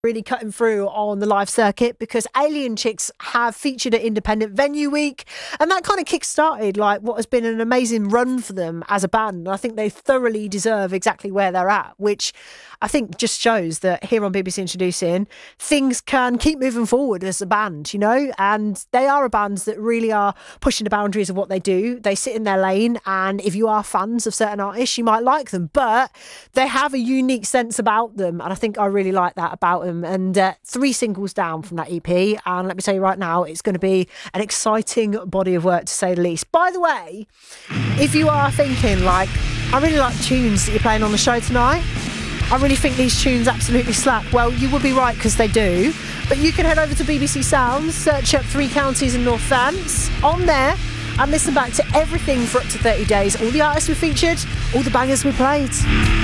really cutting through on the live circuit, because Alien Chicks have featured at Independent Venue Week, and that kind of kick-started like what has been an amazing run for them as a band. And I think they thoroughly deserve exactly where they're at, which I think just shows that here on BBC Introducing, things can keep moving forward as a band, you know, and they are a band that really are pushing the boundaries of what they do. They sit in their lane, and if you are fans of certain artists, you might like them, but they have a unique sense about them, and I think I really like that about them. And 3 singles down from that EP, and let me tell you right now, it's going to be an exciting body of work to say the least. By the way, if you are thinking like, I really like the tunes that you're playing on the show tonight, I really think these tunes absolutely slap, well, you would be right, because they do. But you can head over to BBC Sounds, search up 3 Counties and North Fants on there, and listen back to everything for up to 30 days. All the artists we featured, all the bangers we played.